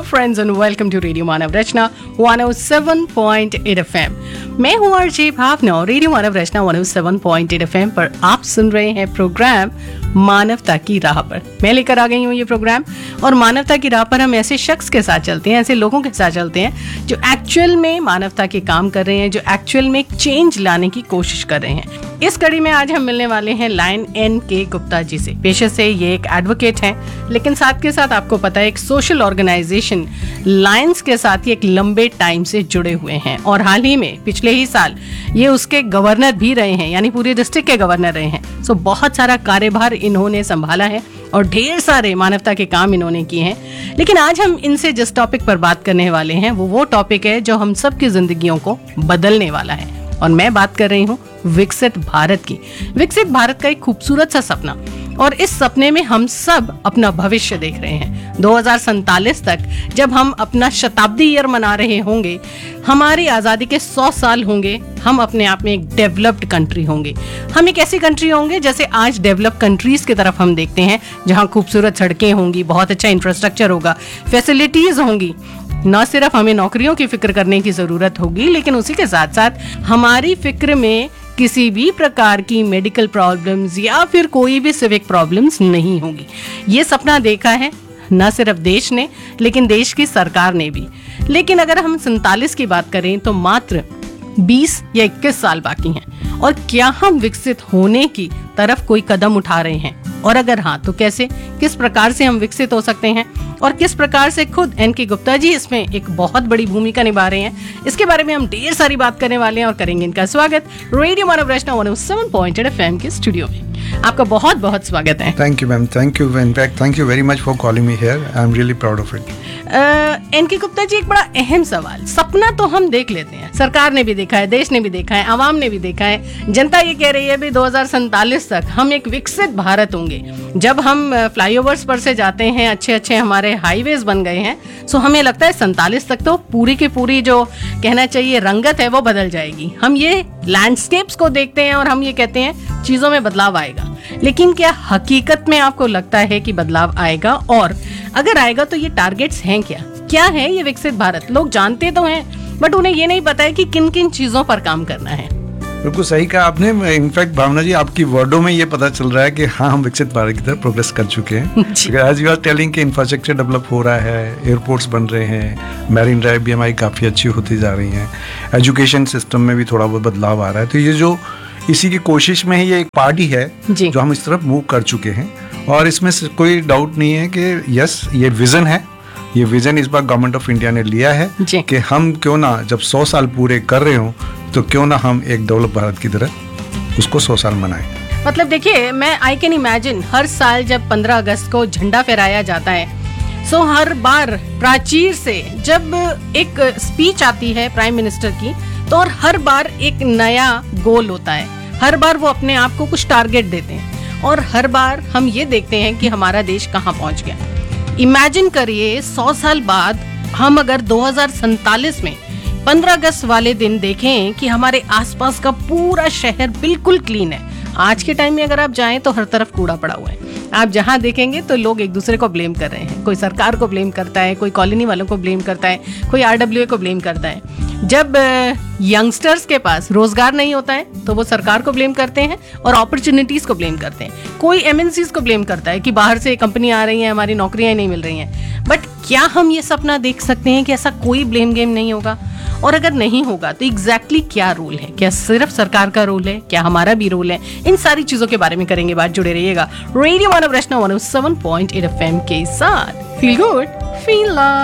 friends and welcome to Radio Manav Rachna 107.8 FM। मैं हूँ RJ भावना और रेडियो मानव रचना 107.8 FM पर आप सुन रहे हैं प्रोग्राम मानवता की राह पर। मैं लेकर आ गई हूँ ये प्रोग्राम, और मानवता की राह पर हम ऐसे शख्स के साथ चलते हैं, ऐसे लोगों के साथ चलते हैं जो एक्चुअल में मानवता के काम कर रहे हैं, जो एक्चुअल में चेंज लाने की कोशिश कर रहे हैं। इस कड़ी में आज हम मिलने वाले हैं लायन N.K. गुप्ता जी से। पेशे से ये एक एडवोकेट हैं, लेकिन साथ के साथ आपको पता है एक सोशल ऑर्गेनाइजेशन लायंस के साथ ये एक लंबे टाइम से जुड़े हुए हैं, और हाल ही में पिछले ही साल ये उसके गवर्नर भी रहे हैं, यानी पूरे डिस्ट्रिक्ट के गवर्नर रहे हैं। सो बहुत सारा कार्यभार इन्होंने संभाला है और ढेर सारे मानवता के काम इन्होंने किए हैं। लेकिन आज हम इनसे जिस टॉपिक पर बात करने वाले हैं वो टॉपिक है जो हम सब की जिंदगियों को बदलने वाला है, और मैं बात कर रही हूँ विकसित भारत की। विकसित भारत का एक खूबसूरत सा सपना, और इस सपने में हम सब अपना भविष्य देख रहे हैं। 2047 तक जब हम अपना शताब्दी ईयर मना रहे होंगे, हमारी आज़ादी के 100 साल होंगे, हम अपने आप में एक डेवलप्ड कंट्री होंगे। हम एक ऐसी कंट्री होंगे जैसे आज डेवलप कंट्रीज की तरफ हम देखते हैं, जहाँ खूबसूरत सड़कें होंगी, बहुत अच्छा इंफ्रास्ट्रक्चर होगा, फैसिलिटीज होंगी। न सिर्फ हमें नौकरियों की फिक्र करने की जरूरत होगी, लेकिन उसी के साथ साथ हमारी फिक्र में किसी भी प्रकार की मेडिकल प्रॉब्लम्स या फिर कोई भी सिविक प्रॉब्लम्स नहीं होगी। ये सपना देखा है न सिर्फ देश ने, लेकिन देश की सरकार ने भी। लेकिन अगर हम 47 की बात करें तो मात्र 20 या 21 साल बाकी हैं, और क्या हम विकसित होने की तरफ कोई कदम उठा रहे हैं? और अगर हाँ तो कैसे, किस प्रकार से हम विकसित हो सकते हैं, और किस प्रकार से खुद N.K. गुप्ता जी इसमें एक बहुत बड़ी भूमिका निभा रहे हैं, इसके बारे में हम ढेर सारी बात करने वाले हैं और करेंगे इनका स्वागत रेडियो मानव रचना 107.8 FM के स्टूडियो में। आपका बहुत बहुत स्वागत है। Thank you ma'am, thank you. In fact thank you very much for calling me here, I am really proud of it. N.K. Gupta ji, एक बड़ा अहम सवाल। सपना तो हम देख लेते हैं, सरकार ने भी देखा है, देश ने भी देखा है, आवाम ने भी देखा है, जनता ये कह रही है भी 2047 तक हम एक विकसित भारत होंगे। जब हम फ्लाईओवर्स पर से जाते हैं, अच्छे अच्छे हमारे हाईवेज बन गए हैं, सो हमें लगता है 47 तक तो पूरी की पूरी जो कहना चाहिए रंगत है वो बदल जाएगी। हम ये लैंडस्केप्स को देखते हैं और हम ये कहते हैं चीजों में बदलाव आएगा, लेकिन क्या हकीकत में आपको लगता है कि बदलाव आएगा? और अगर आएगा तो ये टारगेट्स हैं क्या है ये विकसित भारत? लोग जानते तो हैं, बट उन्हें ये नहीं पता है कि किन किन चीजों पर काम करना है। बिल्कुल सही कहा आपने। इनफैक्ट भावना जी, आपकी वर्डों में ये पता चल रहा है कि हाँ, हम विकसित भारत की तरफ प्रोग्रेस कर चुके हैं। एज यू आर टेलिंग कि इंफ्रास्ट्रक्चर डेवलप हो रहा है, एयरपोर्ट्स बन रहे हैं, मैरीन ड्राइव भी हमारी काफ़ी अच्छी होती जा रही हैं, एजुकेशन सिस्टम में भी थोड़ा बहुत बदलाव आ रहा है। तो ये जो इसी की कोशिश में ही ये एक पार्टी है जो हम इस तरफ मूव कर चुके हैं, और इसमें कोई डाउट नहीं है कि यस, ये विजन है। ये विजन इस बार गवर्नमेंट ऑफ इंडिया ने लिया है कि हम क्यों ना, जब 100 साल पूरे कर रहे हो, तो क्यों ना हम एक डेवलप भारत की तरह उसको 100 साल मनाएं। मतलब देखिए, मैं आई कैन इमेजिन हर साल जब 15 अगस्त को झंडा फहराया जाता है, सो हर बार प्राचीर से जब एक स्पीच आती है प्राइम मिनिस्टर की, तो और हर बार एक नया गोल होता है। हर बार वो अपने आप को कुछ टारगेट देते हैं, और हर बार हम ये देखते हैं कि हमारा देश कहाँ पहुंच गया। इमेजिन करिए 100 साल बाद हम अगर 2047 में 15 अगस्त वाले दिन देखें कि हमारे आसपास का पूरा शहर बिल्कुल क्लीन है। आज के टाइम में अगर आप जाएं तो हर तरफ कूड़ा पड़ा हुआ है। आप जहां देखेंगे तो लोग एक दूसरे को ब्लेम कर रहे हैं। कोई सरकार को ब्लेम करता है, कोई कॉलोनी वालों को ब्लेम करता है, कोई RWA को ब्लेम करता है। जब यंगस्टर्स के पास रोजगार नहीं होता है तो वो सरकार को ब्लेम करते हैं और अपॉर्चुनिटीज को ब्लेम करते हैं। कोई MNCs को ब्लेम करता है कि बाहर से कंपनी आ रही हैं, हमारी नौकरियां नहीं मिल रही हैं। बट क्या हम ये सपना देख सकते हैं कि ऐसा कोई ब्लेम गेम नहीं होगा? और अगर नहीं होगा तो एग्जैक्टली क्या रोल है? क्या सिर्फ सरकार का रोल है? क्या हमारा भी रोल है? इन सारी चीजों के बारे में करेंगे बात। जुड़े रहिएगा रेडियो मानव रचना 107.8 FM के साथ। Feel good, feel love.